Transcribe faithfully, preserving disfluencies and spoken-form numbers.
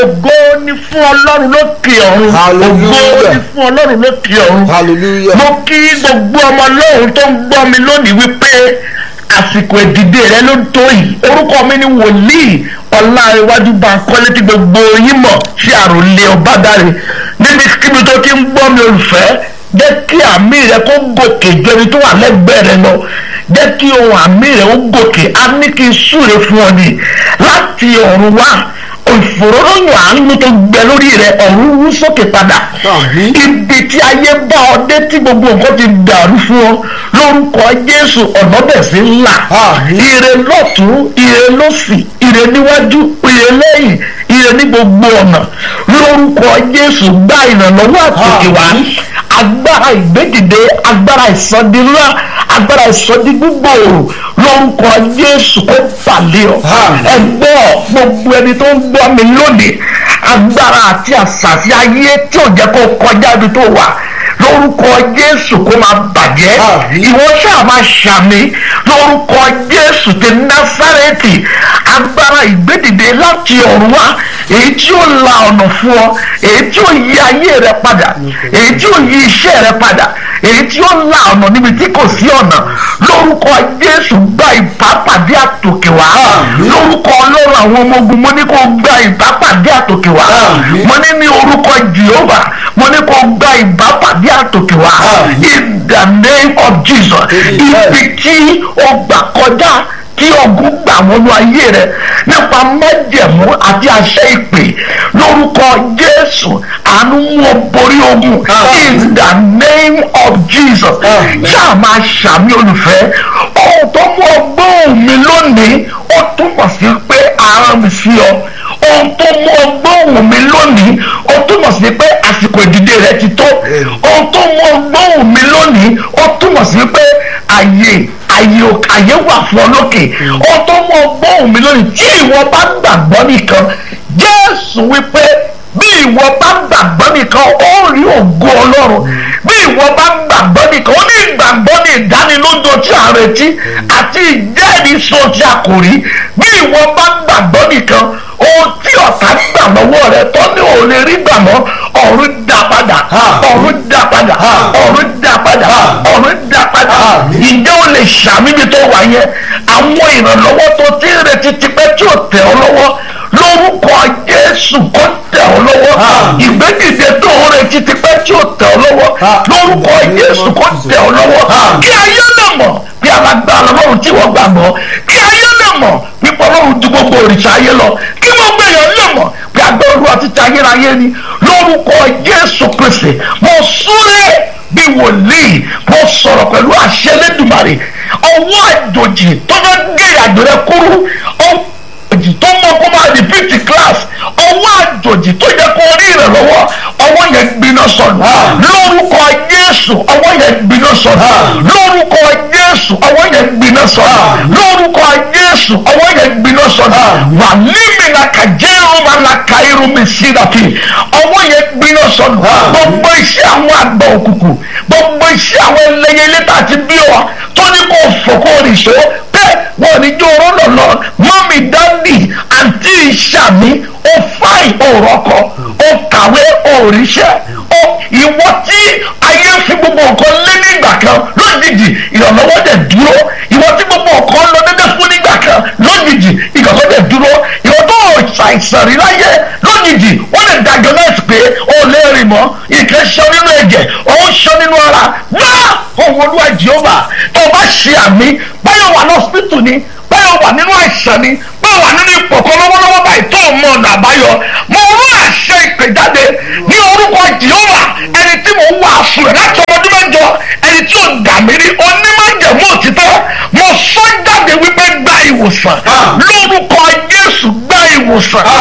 ògo ni fún ọlọ́run lókè ọ̀run. Hallelujah. ògo ni fún ọlọ́run lókè ọ̀run. Hallelujah. mo kí gbogbo ọmọ lóhùn tó ń gbọ́ mi lónìí wípé àsìkò ìdìde rẹ ló ń tó yìí. orúkọ mi ni wòlíì Ọláníwájú Bánkọ́lé tí gbogbo yín mọ̀ sí àròlé Ọbádáre. níbi kíbi tó ti ń gbọ́ mi olùfẹ́, jẹ́ kí àmì rẹ kó gòkè ju ẹni tó wà lẹ́gbẹ̀ẹ́ rẹ lọ. jẹ́ kí ohun àmì rẹ ó gòkè. a ní kí n súre fún ọ ní láti ọ̀run wá. ìfòróróyìn àánú tó gbẹ lórí rẹ ọ̀run wú sókè padà. ibi tí ayé bá ọ dé tí gbogbo nǹkan ti dàrú fún ọ lórúkọ Jésù ọ̀nà bẹ̀ sí ńlá. ire lọ́tún, ire lósì, ire níwájú, ire lẹ́yìn, ire ní gbogbo ọ̀nà lórúkọ Jésù. gba ìrànlọ́wọ́ àtòkè wá. agbára ìgbédìde, agbára ìsọdínlá, agbára ìsọdígbòòrò lórúkọ Jésù kó pàlẹ́ ọ. ẹgbẹ́ gbogbo ẹni tó ń gbọ́ mi lónìí, agbára àti àṣàṣì ayé tí ò jẹ́ kó kọjá ibi tó wà lórúkọ Jésù kó máa bàjẹ́. ìwọ ṣáà máa ṣàmì lórúkọ Jésù ti Násárẹ́tì. agbára ìgbédìde láti ọ̀run wá, èyí tí ó la ọ̀nà fún ọ, èyí tí ó yí ayé rẹ padà, èyí tí ó yí iṣẹ́ rẹ padà, èyí tí ó la ọ̀nà níbi tí kò sí ọ̀nà lórúkọ Jésù. gba ìbápàdé àtòkè wá lórúkọ Ọlọ́run àwọn ọmọ ogun. mo ní kó gba ìbápàdé àtòkè wá. mo ní ní orúkọ Jèhófà, mo ní kó gba ìbápàdé àtòkè wá. in the name of Jesus. ibi tí o gbà kọjá kí ogun gbà wọnú ayé rẹ nípa májẹ̀mú àti àṣẹ ìpè lórúkọ Jésù, àánú mú ọ borí ogun in the name of Jesus. ṣáà máa ṣàmì olùfẹ́. ohun tó mú ọgbọ́n mi lónìí ó túmọ̀ sí pé àrùn mi sí ọ. ohun tó mú ọgbọ́n mi lónìí ó túmọ̀ sí pé àsìkò ìdìde rẹ ti tó. ohun tó mú ọgbọ́n mi lónìí ó túmọ̀ sí pé àyè àyè àyè wà fún ọ lókè. ohun tó mú ọgbọ́n mi lónìí, tí ìwọ bá gbàgbọ́ nìkan, Jésù wípé bí ìwọ bá gbàgbọ́ nìkan ó rí ògo Ọlọ́run. bí ìwọ bá gbàgbọ́ nìkan ó ní ìgbàgbọ́ ní ìdánilójú tí a retí àti ìjẹ́rìísọ tí a kò rí. bí ìwọ bá gbàgbọ́ nìkan, ohun tí ọ̀tá gbà lọ́wọ́ rẹ tó ní ò lè rí gbà mọ́, ọ̀run dá padà, ọ̀run dá padà, ọ̀run dá padà, ọ̀run dá padà. ìjẹ́ ò lè ṣàmìbí tó wà yẹn. àwọn ìrànlọ́wọ́ tó ti ń retí tipẹ́ tí ò tẹ̀ ọ́ lọ́wọ́ lórúkọ Jésù kó tẹ̀ ọ́ lọ́wọ́. ìgbédìde tó ń retí tipẹ́ tí ò tẹ̀ ọ́ lọ́wọ́ lórúkọ Jésù kó tẹ̀ ọ́ lọ́wọ́. kí ayé lè mọ̀ bí alágbára Ọlọ́run tí wọ́n gbàgbọ́, kí ayé lè mọ̀ pípọ̀ Ọlọ́run ju gbogbo òrìṣà ayé lọ, kí gbogbo èèyàn lè mọ̀ bí agbára Olúwa ti ta ayérayé ni lórúkọ Jésù Kristi. mo súré bí wòlíì, mo sọ̀rọ̀ pẹ̀lú àṣẹ Elédùmarè. ọwọ́ àjòjì tó fẹ́ gé ìrìnàjò rẹ kúrú, àjòjì tó mọ kó máa repeat class, ọwọ́ àjòjì tó yẹ kó rí ìrànlọ́wọ́, ọwọ́ yẹn gbiná sọnù lórúkọ Jésù. ọwọ́ yẹn gbiná sọnù lórúkọ Jésù. ọwọ́ yẹn gbiná sọnù lórúkọ Jésù. ọwọ́ yẹn gbiná sọnù. wà níbi na kàjẹ́rù máa na ka irun mi sí dàtí. ọwọ́ yẹn gbiná sọnù. gbogbo iṣẹ́ àwọn àgbà òkùnkùn, gbogbo iṣẹ́ àwọn ẹlẹ́yẹ létà àti bí ọ tó ní kó fòkó rìṣó bẹ́ẹ̀ wọ́n ní jó oró lọ́nà. mọ́mí dáńdì àǹtí ìṣàmì ó fáì òrọ́kọ, ó kàwé òrìṣẹ́, ó ìwọ tí ayé fi gbogbo nǹkan lé nígbà kan lójijì ìrànlọ́wọ́ dẹ̀ dúró. ìwọ tí gbogbo nǹkan lọ dédé fún nígbà kan lójijì ìrànlọ́wọ́ dẹ̀ dúró. ìwọ tó ṣàìsàn rí láyé lójijì wọ́n lè dájọ́ náà pé ó lè rìn mọ́, ìkẹ́ ṣọ́ nínú ẹ̀jẹ̀, ó ń ṣọ́ nínú ara. náà ohun Olúwa Jèhófà tó bá ṣe àmì báyọ̀ wà ní hospital ni, báyọ̀ wà nínú àìsàn ni, báyọ̀ wà nínú ipò kan lọ́wọ́lọ́wọ́ báyìí tó mọ ọ̀nà àbáyọ, mo rán àṣẹ ìpè jáde ní orúkọ Jèhófà. ẹni tí mo wá aṣọ rẹ̀ láti ọmọdún mẹ́jọ, ẹni tí ó dà mí rí, onímọ̀jẹ̀mú òtítọ́, mo sọ jáde wípé gba ìwòsàn lórúkọ Jésù, gba ìwòsàn.